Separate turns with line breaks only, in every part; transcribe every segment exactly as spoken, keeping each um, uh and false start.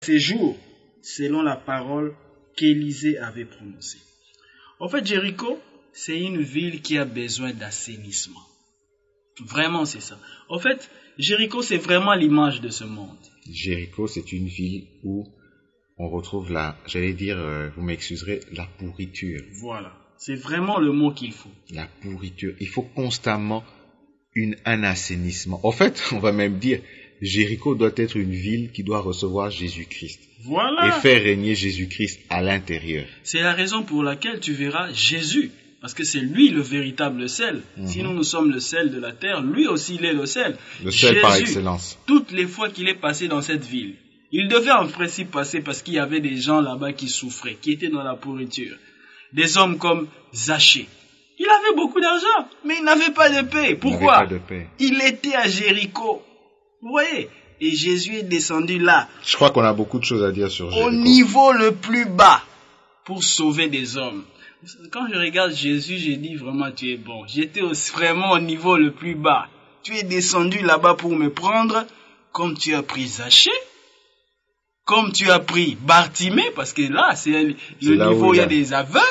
ces jours, selon la parole qu'Élisée avait prononcée. En fait, Jéricho, c'est une ville qui a besoin d'assainissement. Vraiment, c'est ça. En fait, Jéricho, c'est vraiment l'image de ce monde.
Jéricho, c'est une ville où on retrouve la, j'allais dire, euh, vous m'excuserez, la pourriture.
Voilà. C'est vraiment le mot qu'il faut.
La pourriture. Il faut constamment une, un assainissement. En fait, on va même dire, Jéricho doit être une ville qui doit recevoir Jésus-Christ.
Voilà.
Et faire régner Jésus-Christ à l'intérieur.
C'est la raison pour laquelle tu verras Jésus. Parce que c'est lui le véritable sel. Mm-hmm. Si nous, nous sommes le sel de la terre, lui aussi il est le sel.
Le sel
Jésus,
par excellence.
Toutes les fois qu'il est passé dans cette ville, il devait en principe passer parce qu'il y avait des gens là-bas qui souffraient, qui étaient dans la pourriture. Des hommes comme Zachée. Il avait beaucoup d'argent, mais il n'avait pas de paix. Pourquoi?
Il n'avait pas de paix.
Il était à Jéricho. Vous voyez? Et Jésus est descendu là.
Je crois qu'on a beaucoup de choses à dire sur Jéricho.
Au niveau le plus bas, pour sauver des hommes. Quand je regarde Jésus, j'ai dit vraiment tu es bon. J'étais vraiment au niveau le plus bas. Tu es descendu là-bas pour me prendre, comme tu as pris Zachée, comme tu as pris Bartimée, parce que là, c'est le c'est niveau où il y a des aveugles.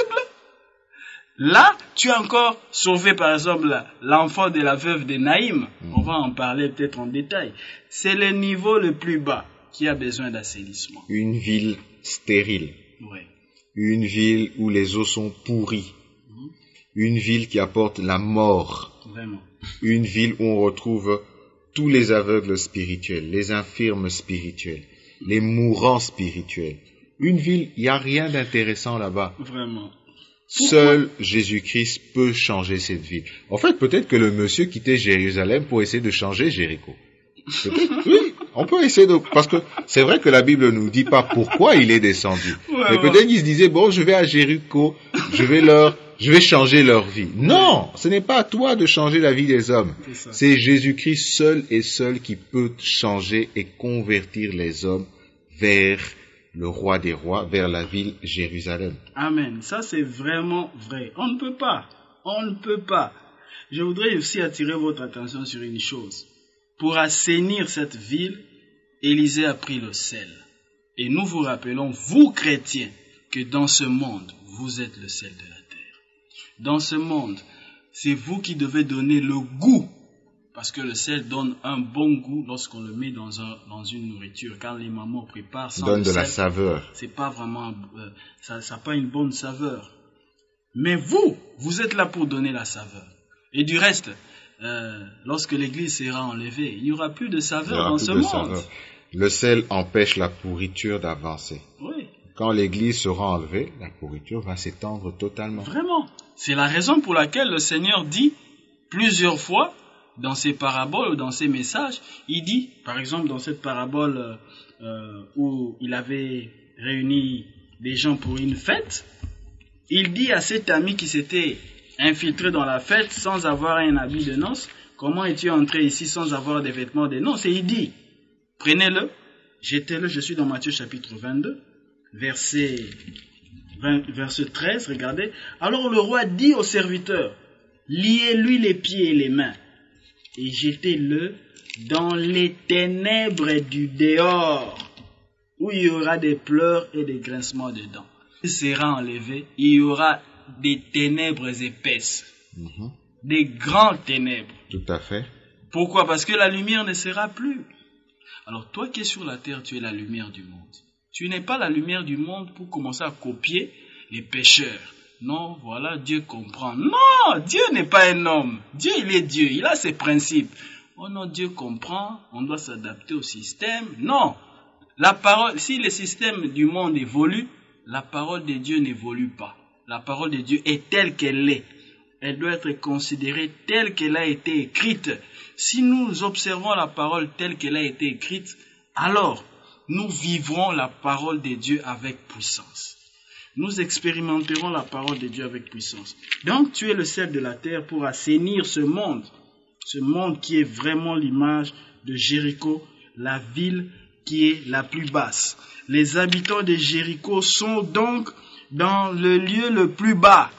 Là, tu as encore sauvé, par exemple, l'enfant de la veuve de Naïm. Mmh. On va en parler peut-être en détail. C'est le niveau le plus bas qui a besoin d'assainissement.
Une ville stérile.
Oui.
Une ville où les eaux sont pourries. Mmh. Une ville qui apporte la mort.
Vraiment.
Une ville où on retrouve tous les aveugles spirituels, les infirmes spirituels, les mourants spirituels. Une ville, il n'y a rien d'intéressant là-bas.
Vraiment.
Seul Jésus-Christ peut changer cette ville. En fait, peut-être que le monsieur quittait Jérusalem pour essayer de changer Jéricho. Peut-être, oui, on peut essayer de... Parce que c'est vrai que la Bible ne nous dit pas pourquoi il est descendu. Ouais, mais peut-être qu'il se disait, bon, je vais à Jéricho, je vais leur... je vais changer leur vie. Non, ce n'est pas à toi de changer la vie des hommes. C'est, c'est Jésus-Christ seul et seul qui peut changer et convertir les hommes vers le roi des rois, vers la ville Jérusalem.
Amen. Ça, c'est vraiment vrai. On ne peut pas. On ne peut pas. Je voudrais aussi attirer votre attention sur une chose. Pour assainir cette ville, Élisée a pris le sel. Et nous vous rappelons, vous chrétiens, que dans ce monde, vous êtes le sel de la terre. Dans ce monde, c'est vous qui devez donner le goût. Parce que le sel donne un bon goût lorsqu'on le met dans, un, dans une nourriture. Quand les mamans préparent sans
donne
le
de
sel,
la saveur.
C'est pas vraiment, euh, ça n'a pas une bonne saveur. Mais vous, vous êtes là pour donner la saveur. Et du reste, euh, lorsque l'église sera enlevée, il n'y aura plus de saveur dans ce monde. Saveur.
Le sel empêche la pourriture d'avancer.
Oui.
Quand l'église sera enlevée, la pourriture va s'étendre totalement.
Vraiment. C'est la raison pour laquelle le Seigneur dit plusieurs fois, dans ses paraboles ou dans ses messages, il dit, par exemple dans cette parabole euh, où il avait réuni des gens pour une fête, il dit à cet ami qui s'était infiltré dans la fête sans avoir un habit de noces, comment es-tu entré ici sans avoir des vêtements de noces? Et il dit, prenez-le, jetez-le, je suis dans Matthieu chapitre vingt-deux, verset, vingt, verset treize, regardez. Alors le roi dit au serviteur, liez-lui les pieds et les mains, et jetez-le dans les ténèbres du dehors, où il y aura des pleurs et des grincements de dents. Il sera enlevé, il y aura des ténèbres épaisses, mm-hmm. des grandes ténèbres.
Tout à fait.
Pourquoi? Parce que la lumière ne sera plus. Alors toi qui es sur la terre, tu es la lumière du monde. Tu n'es pas la lumière du monde pour commencer à copier les pécheurs. Non, voilà, Dieu comprend. Non, Dieu n'est pas un homme. Dieu, il est Dieu. Il a ses principes. Oh non, Dieu comprend. On doit s'adapter au système. Non. La parole, si le système du monde évolue, la parole de Dieu n'évolue pas. La parole de Dieu est telle qu'elle est. Elle doit être considérée telle qu'elle a été écrite. Si nous observons la parole telle qu'elle a été écrite, alors nous vivrons la parole de Dieu avec puissance. Nous expérimenterons la parole de Dieu avec puissance. Donc, tu es le sel de la terre pour assainir ce monde. Ce monde qui est vraiment l'image de Jéricho, la ville qui est la plus basse. Les habitants de Jéricho sont donc dans le lieu le plus bas.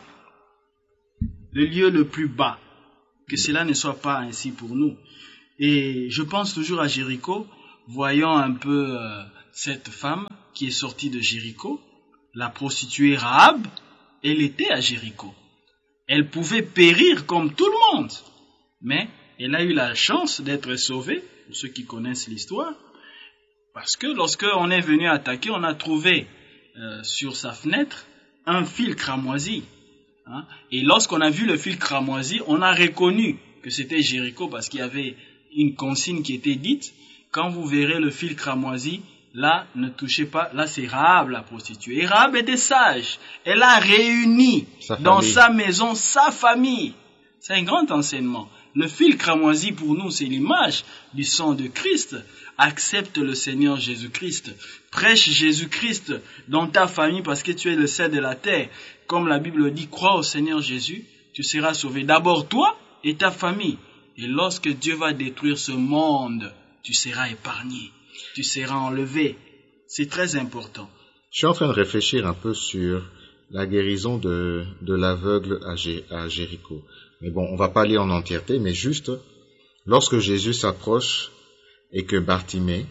Le lieu le plus bas. Que cela ne soit pas ainsi pour nous. Et je pense toujours à Jéricho, voyant un peu euh, cette femme qui est sortie de Jéricho, la prostituée Rahab, elle était à Jéricho. Elle pouvait périr comme tout le monde, mais elle a eu la chance d'être sauvée, pour ceux qui connaissent l'histoire, parce que lorsqu'on est venu attaquer, on a trouvé euh, sur sa fenêtre un fil cramoisi. Hein, et lorsqu'on a vu le fil cramoisi, on a reconnu que c'était Jéricho parce qu'il y avait une consigne qui était dite. Quand vous verrez le fil cramoisi, là, ne touchez pas, là c'est Rahab la prostituée. Et Rahab était sage. Elle a réuni
Sa
dans
famille.
sa maison sa famille. C'est un grand enseignement. Le fil cramoisi pour nous, c'est l'image du sang de Christ. Accepte le Seigneur Jésus-Christ. Prêche Jésus-Christ dans ta famille parce que tu es le sel de la terre. Comme la Bible dit, crois au Seigneur Jésus, tu seras sauvé. D'abord toi et ta famille. Et lorsque Dieu va détruire ce monde, tu seras épargné. Tu seras enlevé. C'est très important.
Je suis en train de réfléchir un peu sur la guérison de, de l'aveugle à, Gé, à Jéricho. Mais bon, on va pas lire en entièreté, mais juste, lorsque Jésus s'approche et que Bartimée,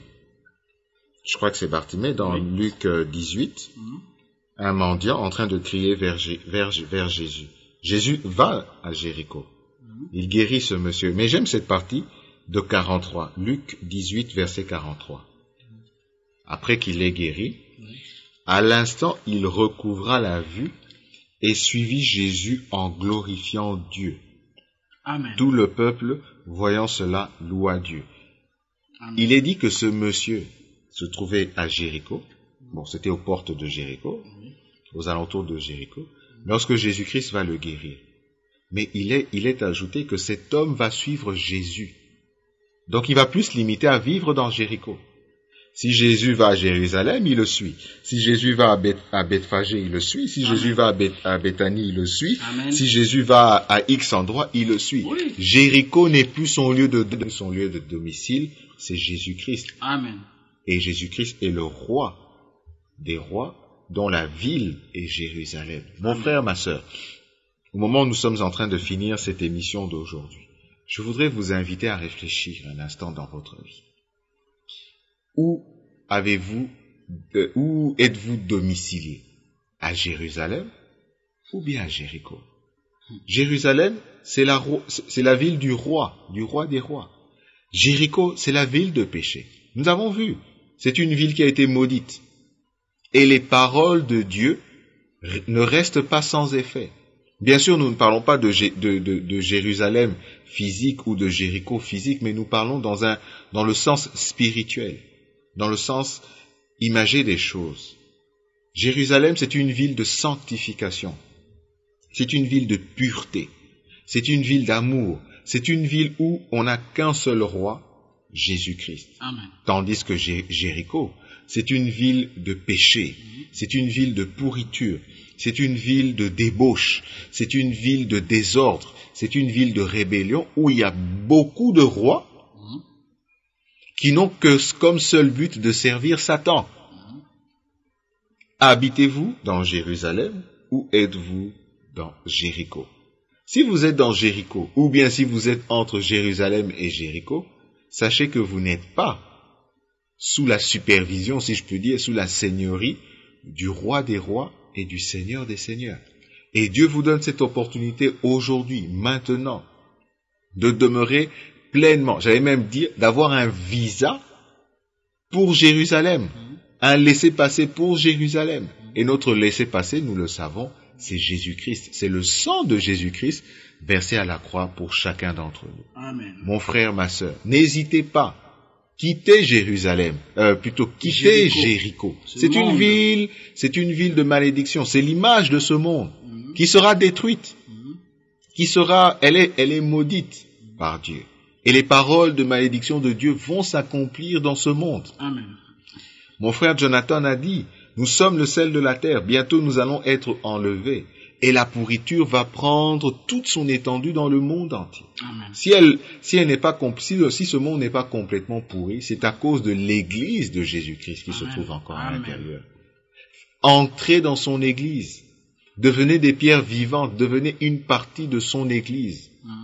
je crois que c'est Bartimée, dans oui. Luc dix-huit, mm-hmm. un mendiant en train de crier vers, vers, vers Jésus. Jésus va à Jéricho. Mm-hmm. Il guérit ce monsieur. Mais j'aime cette partie de quarante-trois, Luc dix-huit, verset quarante-trois. Après qu'il ait guéri, oui. à l'instant, il recouvra la vue et suivit Jésus en glorifiant Dieu.
Amen.
Tout le peuple, voyant cela, loua Dieu. Amen. Il est dit que ce monsieur se trouvait à Jéricho. Bon, c'était aux portes de Jéricho, oui. aux alentours de Jéricho, lorsque Jésus-Christ va le guérir. Mais il est, il est ajouté que cet homme va suivre Jésus. Donc il va plus se limiter à vivre dans Jéricho. Si Jésus va à Jérusalem, il le suit. Si Jésus va à, Beth, à Bethphagée, il le suit. Si Amen. Jésus va à, Beth, à Béthanie, il le suit.
Amen.
Si Jésus va à, à X endroit, il le suit.
Oui.
Jéricho n'est plus son lieu de, de son lieu de domicile, c'est Jésus-Christ.
Amen.
Et Jésus-Christ est le roi des rois, dont la ville est Jérusalem. Mon Amen. Frère, ma sœur, au moment où nous sommes en train de finir cette émission d'aujourd'hui, je voudrais vous inviter à réfléchir un instant dans votre vie. Où avez-vous, euh, où êtes-vous domicilié? À Jérusalem ou bien à Jéricho? Jérusalem, c'est la, c'est la ville du roi, du roi des rois. Jéricho, c'est la ville de péché. Nous avons vu, c'est une ville qui a été maudite. Et les paroles de Dieu ne restent pas sans effet. Bien sûr, nous ne parlons pas de, de, de, de Jérusalem physique ou de Jéricho physique, mais nous parlons dans, un, dans le sens spirituel, dans le sens imagé des choses. Jérusalem, c'est une ville de sanctification, c'est une ville de pureté, c'est une ville d'amour, c'est une ville où on n'a qu'un seul roi, Jésus-Christ.
Amen.
Tandis que Jéricho, c'est une ville de péché, c'est une ville de pourriture, c'est une ville de débauche, c'est une ville de désordre, c'est une ville de rébellion où il y a beaucoup de rois qui n'ont que comme seul but de servir Satan. Habitez-vous dans Jérusalem ou êtes-vous dans Jéricho? Si vous êtes dans Jéricho, ou bien si vous êtes entre Jérusalem et Jéricho, sachez que vous n'êtes pas sous la supervision, si je peux dire, sous la seigneurie du roi des rois et du Seigneur des seigneurs. Et Dieu vous donne cette opportunité aujourd'hui, maintenant, de demeurer pleinement, j'allais même dire, d'avoir un visa pour Jérusalem, un laissez-passer pour Jérusalem. Et notre laissez-passer, nous le savons, c'est Jésus-Christ. C'est le sang de Jésus-Christ versé à la croix pour chacun d'entre nous.
Amen. Mon
frère, ma sœur, n'hésitez pas. Quittez Jérusalem, euh, plutôt quittez Jéricho. Jéricho. C'est une ville, c'est une ville de malédiction. C'est l'image de ce monde mm-hmm. qui sera détruite, mm-hmm. qui sera, elle est, elle est maudite mm-hmm. par Dieu. Et les paroles de malédiction de Dieu vont s'accomplir dans ce monde.
Amen.
Mon frère Jonathan a dit, nous sommes le sel de la terre. Bientôt nous allons être enlevés. Et la pourriture va prendre toute son étendue dans le monde entier.
Amen.
Si elle, si elle n'est pas, si, si ce monde n'est pas complètement pourri, c'est à cause de l'église de Jésus-Christ qui Amen. Se trouve encore Amen. À l'intérieur. Entrez dans son église. Devenez des pierres vivantes. Devenez une partie de son église. Amen.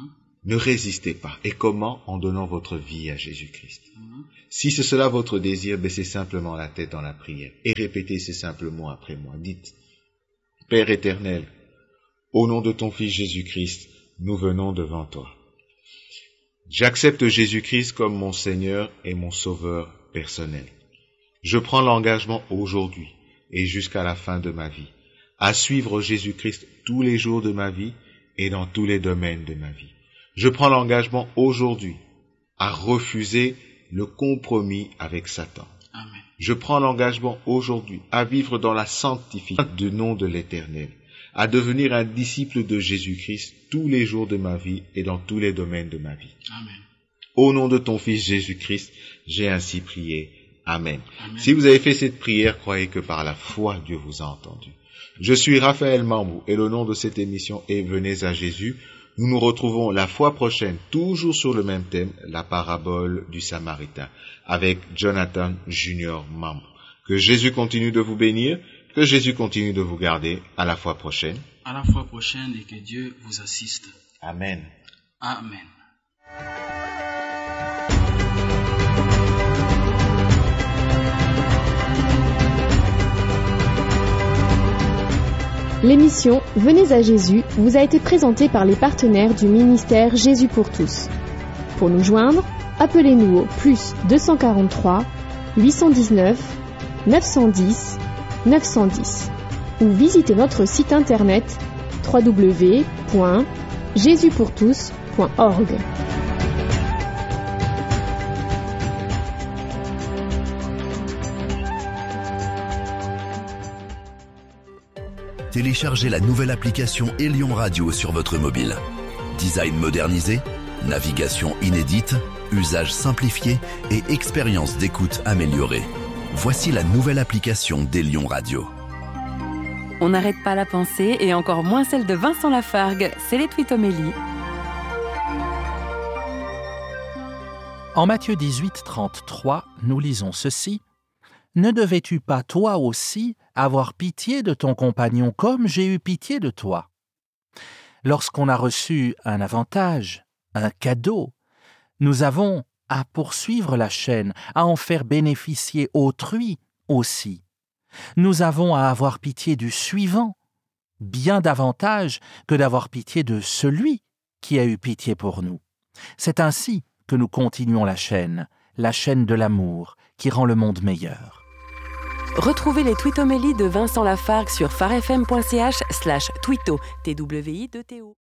Ne résistez pas. Et comment? En donnant votre vie à Jésus-Christ. Mm-hmm. Si c'est cela votre désir, baissez simplement la tête dans la prière et répétez ces simples mots après moi. Dites, Père éternel, au nom de ton Fils Jésus-Christ, nous venons devant toi. J'accepte Jésus-Christ comme mon Seigneur et mon Sauveur personnel. Je prends l'engagement aujourd'hui et jusqu'à la fin de ma vie à suivre Jésus-Christ tous les jours de ma vie et dans tous les domaines de ma vie. Je prends l'engagement aujourd'hui à refuser le compromis avec Satan.
Amen.
Je prends l'engagement aujourd'hui à vivre dans la sanctification du nom de l'Éternel, à devenir un disciple de Jésus-Christ tous les jours de ma vie et dans tous les domaines de ma vie.
Amen.
Au nom de ton Fils Jésus-Christ, j'ai ainsi prié. Amen. Amen. Si vous avez fait cette prière, croyez que par la foi, Dieu vous a entendu. Je suis Raphaël Mambou et le nom de cette émission est Venez à Jésus. Nous nous retrouvons la fois prochaine, toujours sur le même thème, la parabole du Samaritain, avec Jonathan Junior Mambou. Que Jésus continue de vous bénir, que Jésus continue de vous garder. À la fois prochaine.
À la fois prochaine et que Dieu vous assiste.
Amen.
Amen.
L'émission Venez à Jésus vous a été présentée par les partenaires du ministère Jésus pour tous. Pour nous joindre, appelez-nous au plus deux cent quarante-trois, huit cent dix-neuf, neuf cent dix, neuf cent dix ou visitez notre site internet w w w point jésus pour tous point org.
Téléchargez la nouvelle application Elion Radio sur votre mobile. Design modernisé, navigation inédite, usage simplifié et expérience d'écoute améliorée. Voici la nouvelle application d'Elion Radio.
On n'arrête pas la pensée et encore moins celle de Vincent Lafargue, c'est les Twitomélie.
En Matthieu dix-huit, trente-trois, nous lisons ceci. « Ne devais-tu pas toi aussi avoir pitié de ton compagnon comme j'ai eu pitié de toi ?» Lorsqu'on a reçu un avantage, un cadeau, nous avons à poursuivre la chaîne, à en faire bénéficier autrui aussi. Nous avons à avoir pitié du suivant, bien davantage que d'avoir pitié de celui qui a eu pitié pour nous. C'est ainsi que nous continuons la chaîne, la chaîne de l'amour qui rend le monde meilleur.
Retrouvez les Twitomélie de Vincent Lafargue sur farfm point c h slash twito, T W I deux T O.